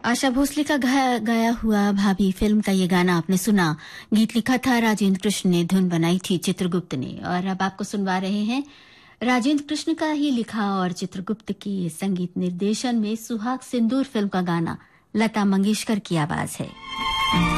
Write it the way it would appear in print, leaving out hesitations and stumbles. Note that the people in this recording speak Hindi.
आशा भोसले का गाया हुआ भाभी फिल्म का ये गाना आपने सुना। गीत लिखा था राजेंद्र कृष्ण ने, धुन बनाई थी चित्रगुप्त ने। और अब आपको सुनवा रहे हैं राजेंद्र कृष्ण का ही लिखा और चित्रगुप्त की संगीत निर्देशन में सुहाग सिंदूर फिल्म का गाना। लता मंगेशकर की आवाज है।